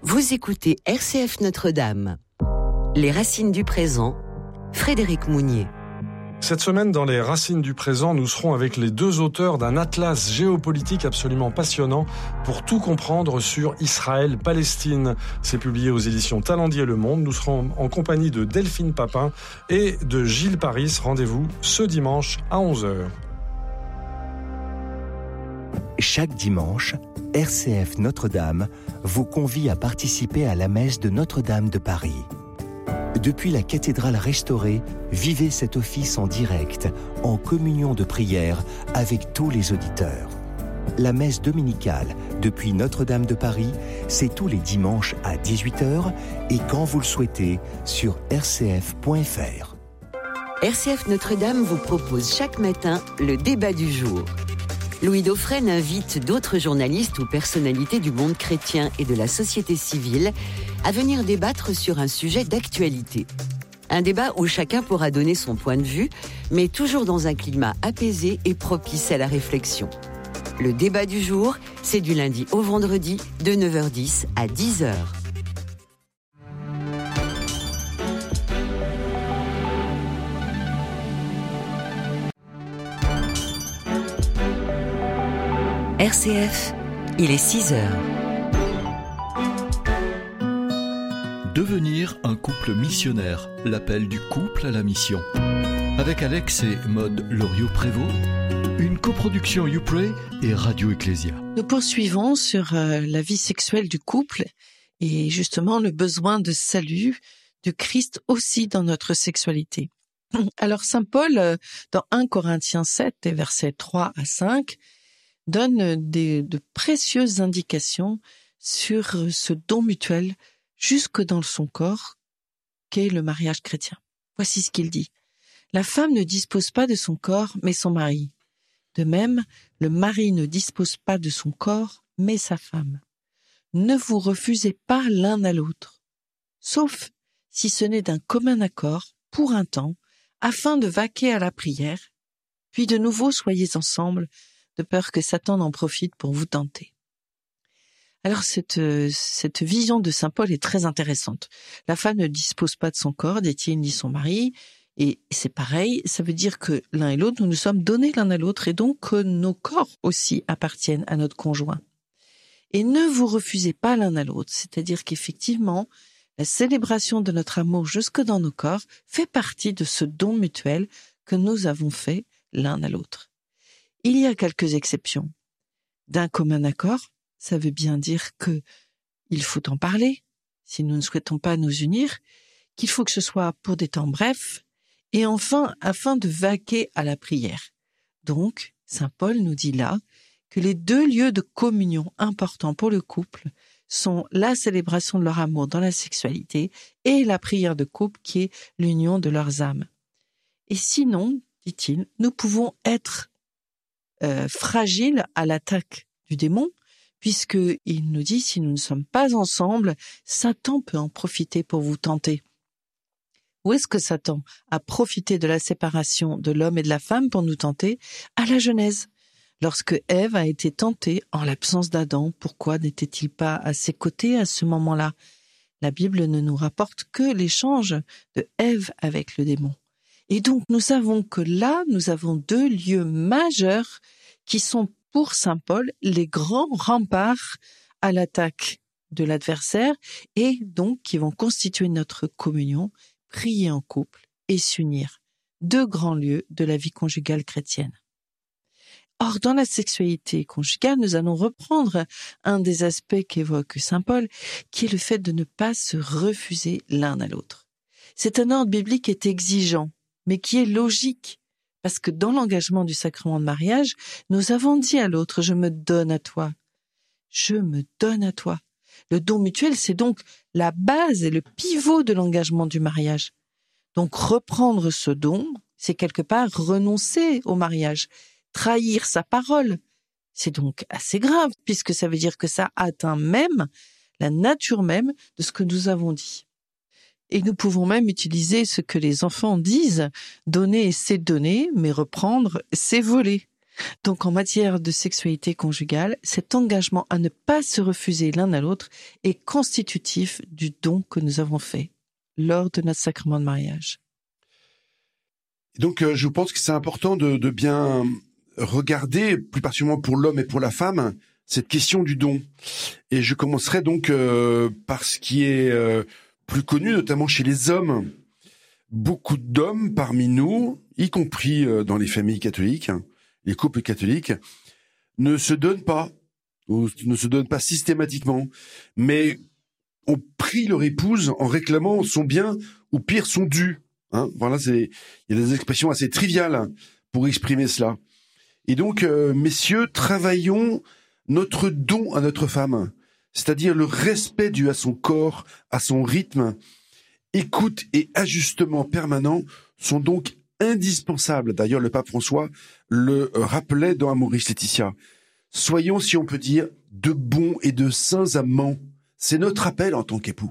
Vous écoutez RCF Notre-Dame. Les racines du présent, Frédéric Mounier. Cette semaine, dans les Racines du présent, nous serons avec les deux auteurs d'un atlas géopolitique absolument passionnant pour tout comprendre sur Israël-Palestine. C'est publié aux éditions Talendier Le Monde. Nous serons en compagnie de Delphine Papin et de Gilles Paris. Rendez-vous ce dimanche à 11h. Chaque dimanche, RCF Notre-Dame vous convie à participer à la messe de Notre-Dame de Paris. Depuis la cathédrale restaurée, vivez cet office en direct, en communion de prière avec tous les auditeurs. La messe dominicale depuis Notre-Dame de Paris, c'est tous les dimanches à 18h et quand vous le souhaitez sur rcf.fr. RCF Notre-Dame vous propose chaque matin le débat du jour. Louis Dauphren invite d'autres journalistes ou personnalités du monde chrétien et de la société civile à venir débattre sur un sujet d'actualité. Un débat où chacun pourra donner son point de vue, mais toujours dans un climat apaisé et propice à la réflexion. Le débat du jour, c'est du lundi au vendredi de 9h10 à 10h. RCF, il est 6h. Devenir un couple missionnaire, l'appel du couple à la mission. Avec Alex et Maude Loriot-Prévost, une coproduction YouPray et Radio Ecclésia. Nous poursuivons sur la vie sexuelle du couple et justement le besoin de salut de Christ aussi dans notre sexualité. Alors Saint Paul, dans 1 Corinthiens 7, versets 3 à 5, donne de précieuses indications sur ce don mutuel jusque dans son corps qu'est le mariage chrétien. Voici ce qu'il dit. La femme ne dispose pas de son corps, mais son mari. De même, le mari ne dispose pas de son corps, mais sa femme. Ne vous refusez pas l'un à l'autre, sauf si ce n'est d'un commun accord, pour un temps, afin de vaquer à la prière, puis de nouveau soyez ensemble, de peur que Satan en profite pour vous tenter. Alors cette vision de saint Paul est très intéressante. La femme ne dispose pas de son corps, dit-il, ni son mari, et c'est pareil, ça veut dire que l'un et l'autre, nous nous sommes donnés l'un à l'autre, et donc que nos corps aussi appartiennent à notre conjoint. Et ne vous refusez pas l'un à l'autre, c'est-à-dire qu'effectivement, la célébration de notre amour jusque dans nos corps fait partie de ce don mutuel que nous avons fait l'un à l'autre. Il y a quelques exceptions. D'un commun accord, ça veut bien dire que il faut en parler, si nous ne souhaitons pas nous unir, qu'il faut que ce soit pour des temps brefs, et enfin, afin de vaquer à la prière. Donc, saint Paul nous dit là que les deux lieux de communion importants pour le couple sont la célébration de leur amour dans la sexualité et la prière de couple qui est l'union de leurs âmes. Et sinon, dit-il, nous pouvons être fragile à l'attaque du démon, puisqu'il nous dit, si nous ne sommes pas ensemble, Satan peut en profiter pour vous tenter. Où est-ce que Satan a profité de la séparation de l'homme et de la femme pour nous tenter? À la Genèse. Lorsque Ève a été tentée en l'absence d'Adam, pourquoi n'était-il pas à ses côtés à ce moment-là? La Bible ne nous rapporte que l'échange de Ève avec le démon. Et donc, nous savons que là, nous avons deux lieux majeurs qui sont pour saint Paul les grands remparts à l'attaque de l'adversaire et donc qui vont constituer notre communion, prier en couple et s'unir. Deux grands lieux de la vie conjugale chrétienne. Or, dans la sexualité conjugale, nous allons reprendre un des aspects qu'évoque saint Paul, qui est le fait de ne pas se refuser l'un à l'autre. C'est un ordre biblique qui est exigeant, mais qui est logique, parce que dans l'engagement du sacrement de mariage, nous avons dit à l'autre « je me donne à toi ». Je me donne à toi. Le don mutuel, c'est donc la base et le pivot de l'engagement du mariage. Donc reprendre ce don, c'est quelque part renoncer au mariage, trahir sa parole. C'est donc assez grave, puisque ça veut dire que ça atteint même la nature même de ce que nous avons dit. Et nous pouvons même utiliser ce que les enfants disent, donner c'est donner, mais reprendre c'est voler. Donc en matière de sexualité conjugale, cet engagement à ne pas se refuser l'un à l'autre est constitutif du don que nous avons fait lors de notre sacrement de mariage. Donc je pense que c'est important de bien regarder, plus particulièrement pour l'homme et pour la femme, cette question du don. Et je commencerai donc par ce qui est plus connu, notamment chez les hommes. Beaucoup d'hommes parmi nous, y compris dans les familles catholiques, les couples catholiques, ne se donnent pas, ou ne se donnent pas systématiquement, mais on prie leur épouse en réclamant son bien, ou pire, son dû. Voilà, il y a des expressions assez triviales pour exprimer cela. Et donc, messieurs, travaillons notre don à notre femme, c'est-à-dire le respect dû à son corps, à son rythme. Écoute et ajustement permanent sont donc indispensables. D'ailleurs, le pape François le rappelait dans Amoris Laetitia. Soyons, si on peut dire, de bons et de saints amants. C'est notre appel en tant qu'époux.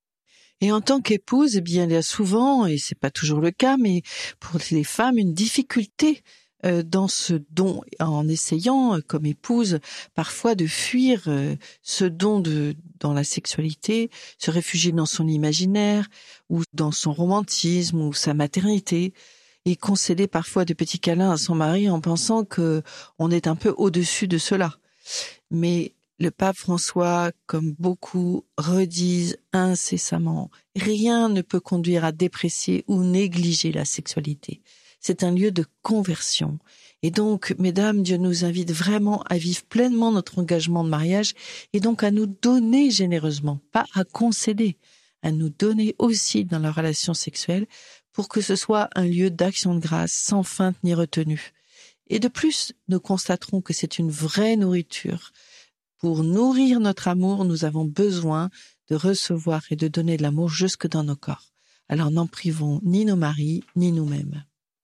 Et en tant qu'épouse, eh bien, il y a souvent, et c'est pas toujours le cas, mais pour les femmes, une difficulté dans ce don, en essayant, comme épouse, parfois de fuir ce don dans la sexualité, se réfugier dans son imaginaire, ou dans son romantisme, ou sa maternité, et concéder parfois de petits câlins à son mari en pensant que on est un peu au-dessus de cela. Mais le pape François, comme beaucoup, redisent incessamment, rien ne peut conduire à déprécier ou négliger la sexualité. C'est un lieu de conversion. Et donc, mesdames, Dieu nous invite vraiment à vivre pleinement notre engagement de mariage et donc à nous donner généreusement, pas à concéder, à nous donner aussi dans la relation sexuelle pour que ce soit un lieu d'action de grâce sans feinte ni retenue. Et de plus, nous constaterons que c'est une vraie nourriture. Pour nourrir notre amour, nous avons besoin de recevoir et de donner de l'amour jusque dans nos corps. Alors n'en privons ni nos maris, ni nous-mêmes.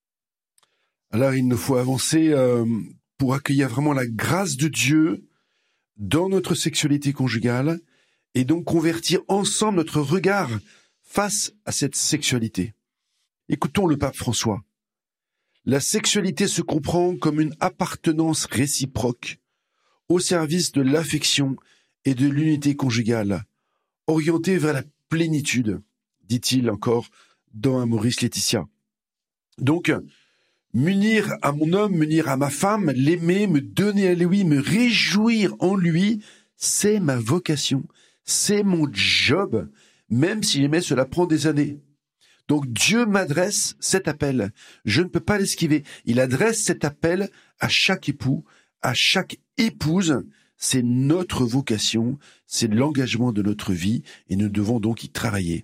Alors il nous faut avancer pour accueillir vraiment la grâce de Dieu dans notre sexualité conjugale et donc convertir ensemble notre regard face à cette sexualité. Écoutons le pape François. La sexualité se comprend comme une appartenance réciproque au service de l'affection et de l'unité conjugale, orientée vers la plénitude, dit-il encore dans Amoris Laetitia. Donc, m'unir à mon homme, m'unir à ma femme, l'aimer, me donner à lui, me réjouir en lui, c'est ma vocation, c'est mon job, même si jamais cela prend des années. Donc Dieu m'adresse cet appel, je ne peux pas l'esquiver. Il adresse cet appel à chaque époux, à chaque épouse. C'est notre vocation, c'est l'engagement de notre vie et nous devons donc y travailler.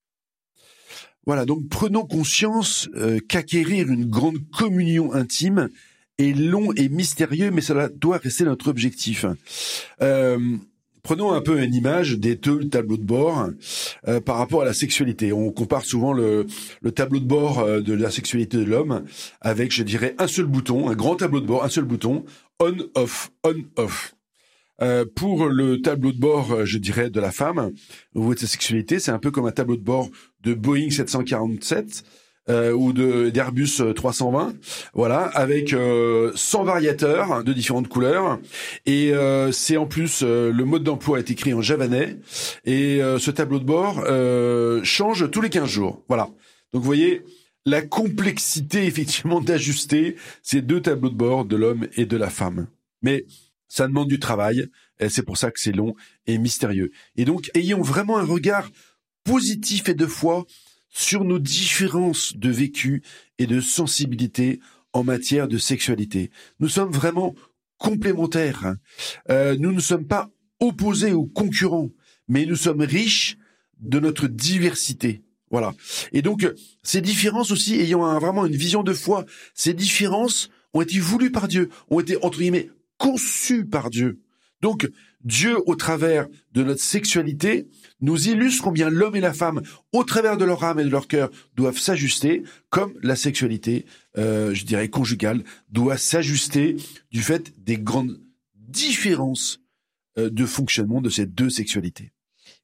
Voilà, donc prenons conscience qu'acquérir une grande communion intime est long et mystérieux, mais cela doit rester notre objectif. Prenons un peu une image des deux tableaux de bord par rapport à la sexualité. On compare souvent le tableau de bord de la sexualité de l'homme avec, je dirais, un seul bouton, un grand tableau de bord, un seul bouton, on-off, on-off. Pour le tableau de bord, je dirais, de la femme, au niveau de sa sexualité, c'est un peu comme un tableau de bord de Boeing 747 ou d'Airbus 320, voilà, avec 100 variateurs de différentes couleurs. Et c'est en plus, le mode d'emploi est écrit en javanais. Et ce tableau de bord change tous les 15 jours. Voilà. Donc vous voyez la complexité, effectivement, d'ajuster ces deux tableaux de bord de l'homme et de la femme. Mais ça demande du travail, et c'est pour ça que c'est long et mystérieux. Et donc, ayons vraiment un regard positif et de foi sur nos différences de vécu et de sensibilité en matière de sexualité. Nous sommes vraiment complémentaires. Nous ne sommes pas opposés ou concurrents, mais nous sommes riches de notre diversité. Voilà. Et donc, ces différences aussi, ayant vraiment une vision de foi, ces différences ont été voulues par Dieu, ont été, entre guillemets, conçues par Dieu. Donc, Dieu, au travers de notre sexualité, nous illustre combien l'homme et la femme, au travers de leur âme et de leur cœur, doivent s'ajuster, comme la sexualité, je dirais conjugale, doit s'ajuster du fait des grandes différences de fonctionnement de ces deux sexualités.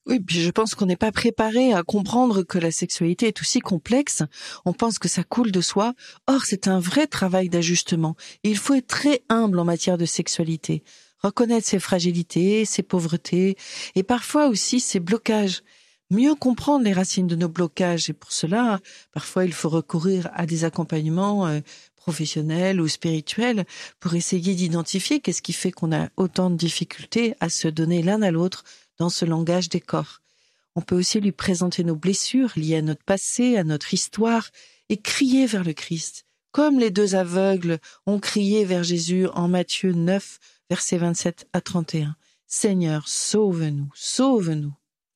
Oui, puis je pense qu'on n'est pas préparé à comprendre que la sexualité est aussi complexe. On pense que ça coule de soi. Or, c'est un vrai travail d'ajustement. Et il faut être très humble en matière de sexualité. Reconnaître ses fragilités, ses pauvretés et parfois aussi ses blocages. Mieux comprendre les racines de nos blocages. Et pour cela, parfois, il faut recourir à des accompagnements professionnels ou spirituels pour essayer d'identifier qu'est-ce qui fait qu'on a autant de difficultés à se donner l'un à l'autre dans ce langage des corps. On peut aussi lui présenter nos blessures liées à notre passé, à notre histoire, et crier vers le Christ, comme les 2 aveugles ont crié vers Jésus en Matthieu 9, versets 27 à 31. « Seigneur, sauve-nous, sauve-nous ».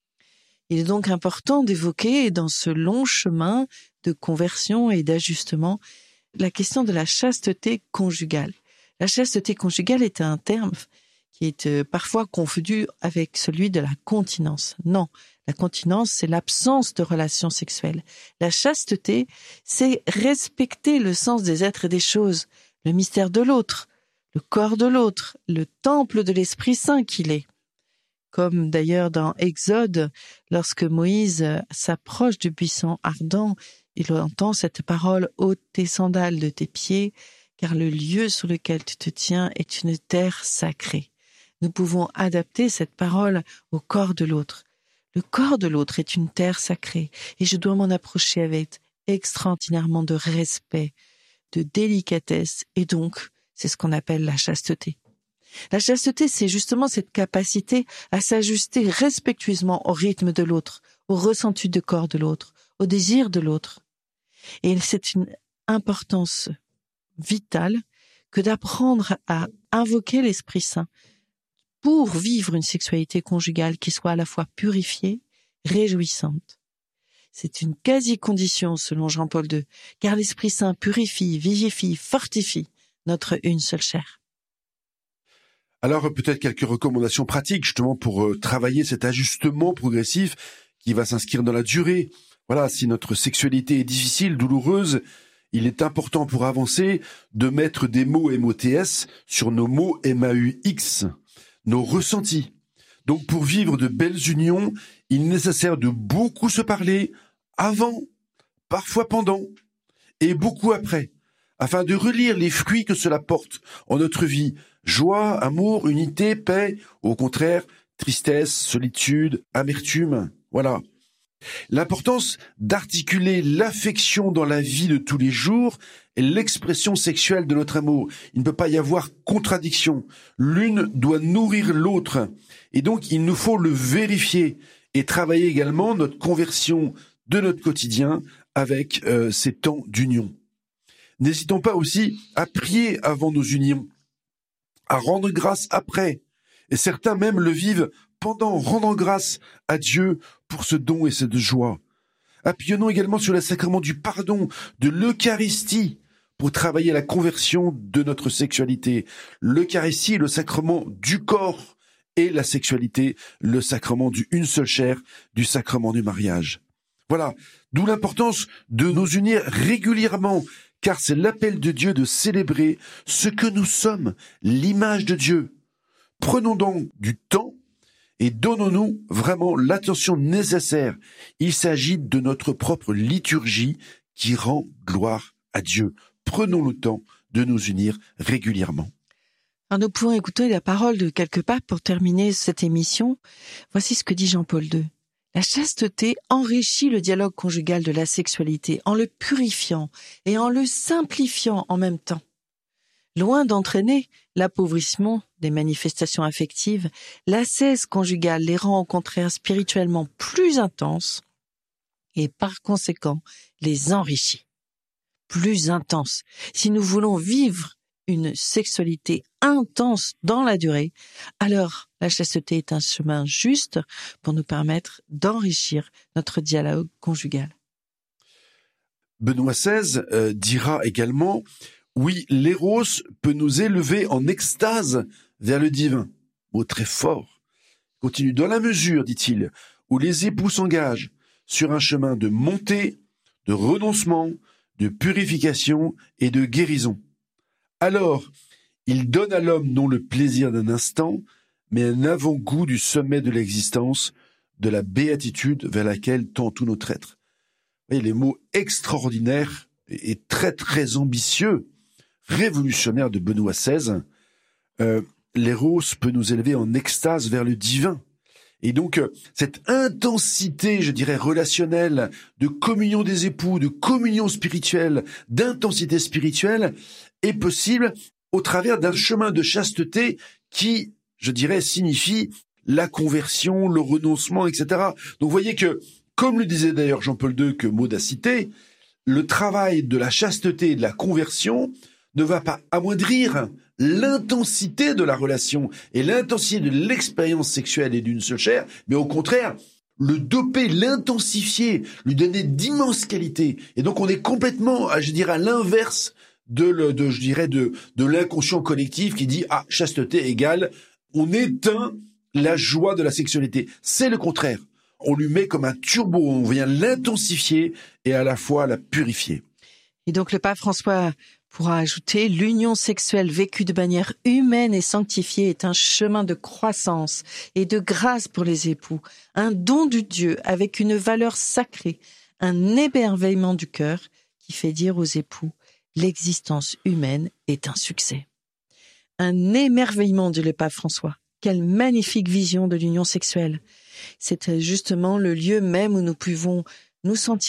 Il est donc important d'évoquer dans ce long chemin de conversion et d'ajustement la question de la chasteté conjugale. La chasteté conjugale est un terme qui est parfois confondu avec celui de la continence. Non, la continence, c'est l'absence de relations sexuelles. La chasteté, c'est respecter le sens des êtres et des choses, le mystère de l'autre, le corps de l'autre, le temple de l'Esprit Saint qu'il est. Comme d'ailleurs dans Exode, lorsque Moïse s'approche du buisson ardent, il entend cette parole « ôte tes sandales de tes pieds, car le lieu sur lequel tu te tiens est une terre sacrée ». Nous pouvons adapter cette parole au corps de l'autre. Le corps de l'autre est une terre sacrée et je dois m'en approcher avec extraordinairement de respect, de délicatesse et donc c'est ce qu'on appelle la chasteté. La chasteté, c'est justement cette capacité à s'ajuster respectueusement au rythme de l'autre, au ressenti du corps de l'autre, au désir de l'autre. Et c'est une importance vitale que d'apprendre à invoquer l'Esprit Saint pour vivre une sexualité conjugale qui soit à la fois purifiée, réjouissante. C'est une quasi-condition selon Jean-Paul II, car l'Esprit Saint purifie, vivifie, fortifie notre une seule chair. Alors peut-être quelques recommandations pratiques justement pour travailler cet ajustement progressif qui va s'inscrire dans la durée. Voilà, si notre sexualité est difficile, douloureuse, il est important pour avancer de mettre des mots MOTS sur nos mots MAUX, nos ressentis. Donc pour vivre de belles unions, il est nécessaire de beaucoup se parler avant, parfois pendant et beaucoup après, afin de relire les fruits que cela porte en notre vie. Joie, amour, unité, paix, au contraire, tristesse, solitude, amertume, voilà. L'importance d'articuler l'affection dans la vie de tous les jours et l'expression sexuelle de notre amour. Il ne peut pas y avoir contradiction. L'une doit nourrir l'autre. Et donc, il nous faut le vérifier et travailler également notre conversion de notre quotidien avec ces temps d'union. N'hésitons pas aussi à prier avant nos unions, à rendre grâce après. Et certains même le vivent pendant, rendant grâce à Dieu pour ce don et cette joie. Appuyons-nous également sur le sacrement du pardon, de l'Eucharistie, pour travailler à la conversion de notre sexualité. L'Eucharistie est le sacrement du corps et la sexualité, le sacrement du une seule chair, du sacrement du mariage. Voilà, d'où l'importance de nous unir régulièrement, car c'est l'appel de Dieu de célébrer ce que nous sommes, l'image de Dieu. Prenons donc du temps et donnons-nous vraiment l'attention nécessaire. Il s'agit de notre propre liturgie qui rend gloire à Dieu. Prenons le temps de nous unir régulièrement. Alors nous pouvons écouter la parole de quelques papes pour terminer cette émission. Voici ce que dit Jean-Paul II. La chasteté enrichit le dialogue conjugal de la sexualité en le purifiant et en le simplifiant en même temps. Loin d'entraîner l'appauvrissement des manifestations affectives, l'ascèse conjugale les rend au contraire spirituellement plus intenses et par conséquent les enrichit. Plus intenses. Si nous voulons vivre une sexualité intense dans la durée, alors la chasteté est un chemin juste pour nous permettre d'enrichir notre dialogue conjugal. Benoît XVI dira également « Oui, l'éros peut nous élever en extase vers le divin. » Mot très fort. Continue, dans la mesure, dit-il, où les époux s'engagent sur un chemin de montée, de renoncement, de purification et de guérison. Alors, il donne à l'homme non le plaisir d'un instant, mais un avant-goût du sommet de l'existence, de la béatitude vers laquelle tend tout notre être. Vous voyez, les mots extraordinaires et très très ambitieux, révolutionnaires de Benoît XVI, l'éros peut nous élever en extase vers le divin. Et donc, cette intensité, je dirais, relationnelle, de communion des époux, de communion spirituelle, d'intensité spirituelle, est possible au travers d'un chemin de chasteté qui, je dirais, signifie la conversion, le renoncement, etc. Donc, vous voyez que, comme le disait d'ailleurs Jean-Paul II, que Maud a cité, le travail de la chasteté et de la conversion ne va pas amoindrir l'intensité de la relation et l'intensité de l'expérience sexuelle et d'une seule chair, mais au contraire, le doper, l'intensifier, lui donner d'immenses qualités. Et donc, on est complètement, je dirais, à l'inverse de l'inconscient collectif qui dit, chasteté égale, on éteint la joie de la sexualité. C'est le contraire. On lui met comme un turbo, on vient l'intensifier et à la fois la purifier. Et donc, le pape François pourra ajouter, l'union sexuelle vécue de manière humaine et sanctifiée est un chemin de croissance et de grâce pour les époux, un don du Dieu avec une valeur sacrée, un émerveillement du cœur qui fait dire aux époux, l'existence humaine est un succès. Un émerveillement, dit le pape François. Quelle magnifique vision de l'union sexuelle. C'est justement le lieu même où nous pouvons nous sentir